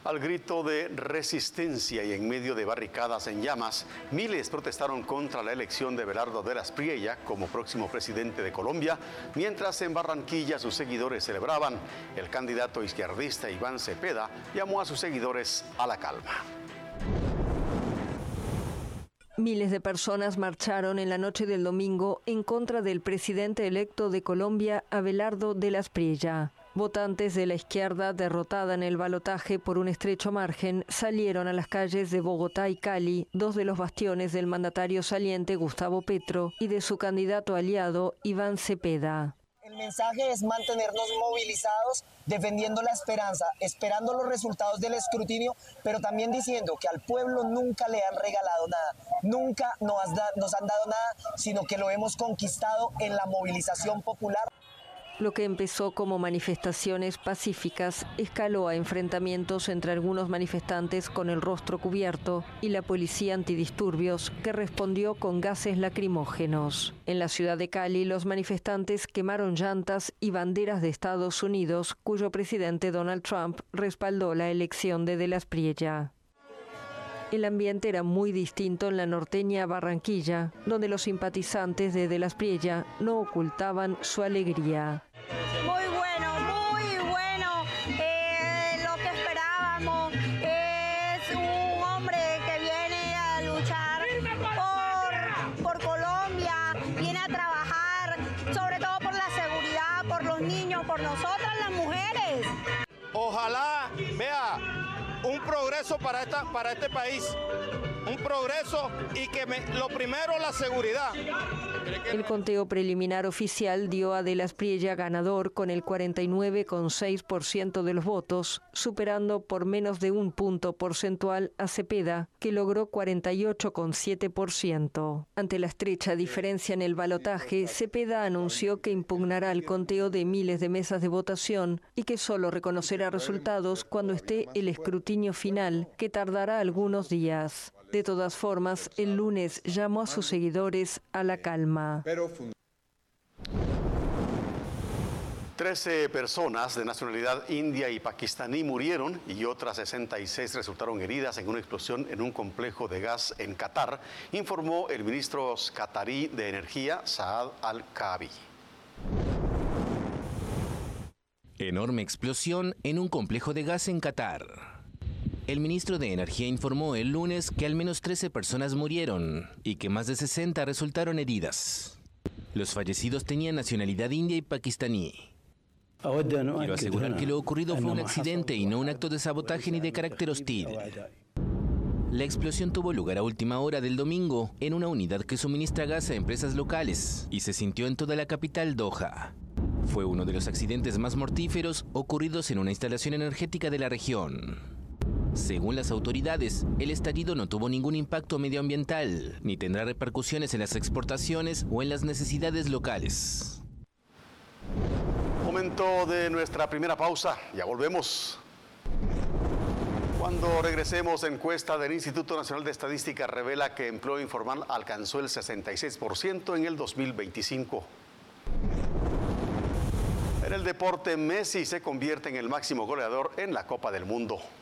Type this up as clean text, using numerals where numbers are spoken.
Al grito de resistencia y en medio de barricadas en llamas, miles protestaron contra la elección de Abelardo de las Priella como próximo presidente de Colombia, mientras en Barranquilla sus seguidores celebraban. El candidato izquierdista Iván Cepeda llamó a sus seguidores a la calma. Miles de personas marcharon en la noche del domingo en contra del presidente electo de Colombia, Abelardo de las Priella. Votantes de la izquierda, derrotada en el balotaje por un estrecho margen, salieron a las calles de Bogotá y Cali, dos de los bastiones del mandatario saliente Gustavo Petro y de su candidato aliado Iván Cepeda. El mensaje es mantenernos movilizados, defendiendo la esperanza, esperando los resultados del escrutinio, pero también diciendo que al pueblo nunca le han regalado nada, nunca nos han dado nada, sino que lo hemos conquistado en la movilización popular. Lo que empezó como manifestaciones pacíficas escaló a enfrentamientos entre algunos manifestantes con el rostro cubierto y la policía antidisturbios, que respondió con gases lacrimógenos. En la ciudad de Cali, los manifestantes quemaron llantas y banderas de Estados Unidos, cuyo presidente Donald Trump respaldó la elección de las Priella. El ambiente era muy distinto en la norteña Barranquilla, donde los simpatizantes de las Priella no ocultaban su alegría. Muy bueno, lo que esperábamos. Es un hombre que viene a luchar por Colombia, viene a trabajar, sobre todo por la seguridad, por los niños, por nosotras las mujeres. Ojalá vea un progreso para este país, un progreso y que lo primero, la seguridad. El conteo preliminar oficial dio a de las Priella ganador con el 49,6% de los votos, superando por menos de un punto porcentual a Cepeda, que logró 48,7%. Ante la estrecha diferencia en el balotaje, Cepeda anunció que impugnará el conteo de miles de mesas de votación y que solo reconocerá resultados cuando esté el escrutinio final, que tardará algunos días. De todas formas, el lunes llamó a sus seguidores a la calma. 13 personas de nacionalidad india y pakistaní murieron y otras 66 resultaron heridas en una explosión en un complejo de gas en Qatar, informó el ministro qatarí de Energía, Saad Al-Kaabi. Enorme explosión en un complejo de gas en Qatar. El ministro de Energía informó el lunes que al menos 13 personas murieron y que más de 60 resultaron heridas. Los fallecidos tenían nacionalidad india y pakistaní. Quiero asegurar que lo ocurrido fue un accidente y no un acto de sabotaje ni de carácter hostil. La explosión tuvo lugar a última hora del domingo en una unidad que suministra gas a empresas locales y se sintió en toda la capital, Doha. Fue uno de los accidentes más mortíferos ocurridos en una instalación energética de la región. Según las autoridades, el estallido no tuvo ningún impacto medioambiental, ni tendrá repercusiones en las exportaciones o en las necesidades locales. Momento de nuestra primera pausa, ya volvemos. Cuando regresemos, encuesta del Instituto Nacional de Estadística revela que empleo informal alcanzó el 66% en el 2025. En el deporte, Messi se convierte en el máximo goleador en la Copa del Mundo.